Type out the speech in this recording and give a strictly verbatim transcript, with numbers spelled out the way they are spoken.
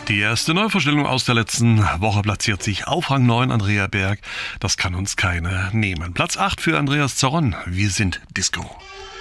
Die erste Neuvorstellung aus der letzten Woche platziert sich auf Rang neun, Andrea Berg. Das kann uns keiner nehmen. Platz acht für Andreas Zorron. Wir sind Disco.